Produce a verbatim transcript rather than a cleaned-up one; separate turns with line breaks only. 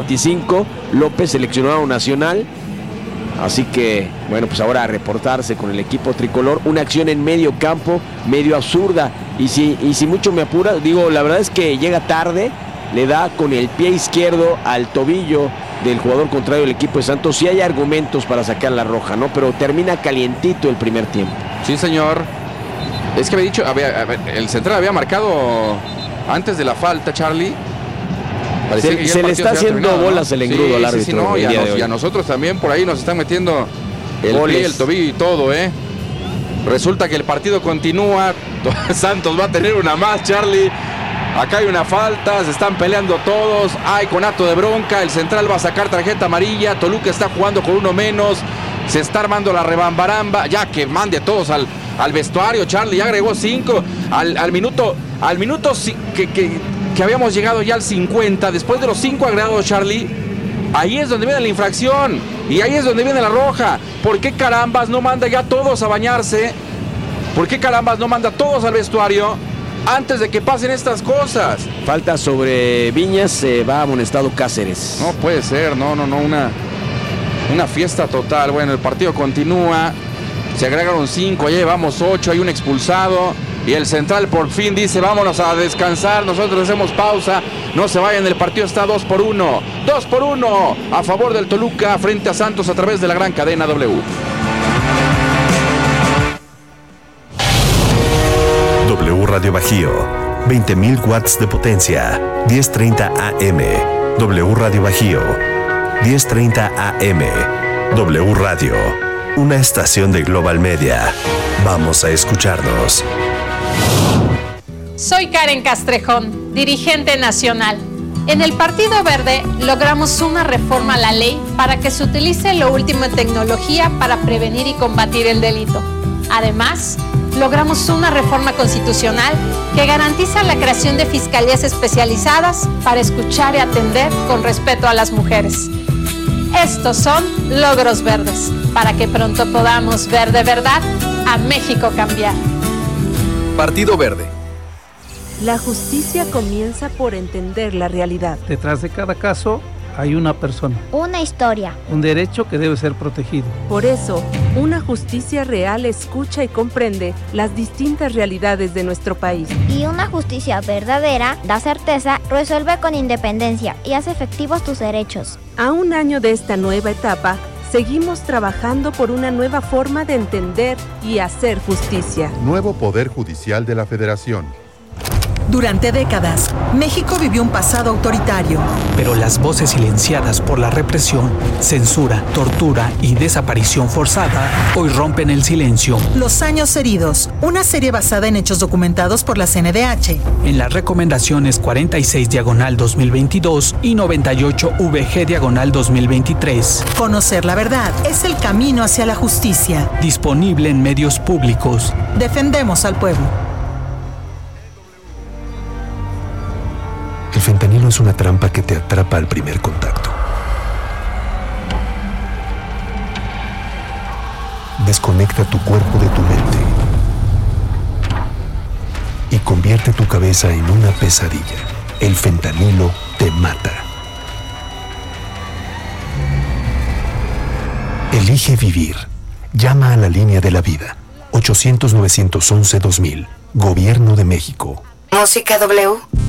veinticinco, López seleccionado nacional. Así que, bueno, pues ahora a reportarse con el equipo tricolor. Una acción en medio campo, medio absurda. Y si, y si mucho me apura, digo, la verdad es que llega tarde, le da con el pie izquierdo al tobillo del jugador contrario del equipo de Santos. Sí hay argumentos para sacar la roja, ¿no? Pero termina calientito el primer tiempo.
Sí, señor. Es que había dicho, había, el central había marcado antes de la falta, Charlie.
Se,
que
se le está haciendo
terminado,
bolas, ¿no? El engrudo, sí, al árbitro.
Sí, sí, no, y, a nos, y a nosotros también por ahí nos están metiendo el Goles. pie, el tobillo y todo, ¿eh? Resulta que el partido continúa. Santos va a tener una más, Charlie. Acá hay una falta, se están peleando todos. Hay conato de bronca. El central va a sacar tarjeta amarilla. Toluca está jugando con uno menos. Se está armando la rebambaramba. Ya que mande a todos al, al vestuario, Charlie. Ya agregó cinco. Al, al minuto, al minuto que. que que habíamos llegado ya al cincuenta, después de los cinco agregados, Charlie, ahí es donde viene la infracción, y ahí es donde viene la roja. ¿Por qué carambas no manda ya todos a bañarse? ¿Por qué carambas no manda todos al vestuario antes de que pasen estas cosas?
Falta sobre Viñas, se va amonestado Cáceres.
No puede ser, no, no, no, una, una fiesta total. Bueno, el partido continúa, se agregaron cinco, ya llevamos ocho, hay un expulsado. Y el central por fin dice, vámonos a descansar, nosotros hacemos pausa, no se vayan, el partido está dos por uno, dos por uno a favor del Toluca frente a Santos a través de la gran cadena W.
W Radio Bajío, veinte mil watts de potencia, diez treinta A M. W Radio Bajío, diez treinta A M. W Radio, una estación de Global Media. Vamos a escucharnos.
Soy Karen Castrejón, dirigente nacional. En el Partido Verde logramos una reforma a la ley para que se utilice lo último en tecnología para prevenir y combatir el delito. Además, logramos una reforma constitucional que garantiza la creación de fiscalías especializadas para escuchar y atender con respeto a las mujeres. Estos son logros verdes, para que pronto podamos ver de verdad a México cambiar.
Partido Verde.
La justicia comienza por entender la realidad.
Detrás de cada caso hay una persona.
Una historia.
Un derecho que debe ser protegido.
Por eso, una justicia real escucha y comprende las distintas realidades de nuestro país.
Y una justicia verdadera da certeza, resuelve con independencia y hace efectivos tus derechos.
A un año de esta nueva etapa, seguimos trabajando por una nueva forma de entender y hacer justicia.
Nuevo Poder Judicial de la Federación.
Durante décadas, México vivió un pasado autoritario.
Pero las voces silenciadas por la represión, censura, tortura y desaparición forzada hoy rompen el silencio.
Los años heridos, una serie basada en hechos documentados por la C N D H.
En las recomendaciones cuarenta y seis diagonal dos mil veintidós y noventa y ocho V G diagonal dos mil veintitrés.
Conocer la verdad es el camino hacia la justicia.
Disponible en medios públicos.
Defendemos al pueblo.
El fentanilo es una trampa que te atrapa al primer contacto. Desconecta tu cuerpo de tu mente y convierte tu cabeza en una pesadilla. El fentanilo te mata. Elige vivir. Llama a la línea de la vida. ochocientos, novecientos once, dos mil. Gobierno de México.
Música W.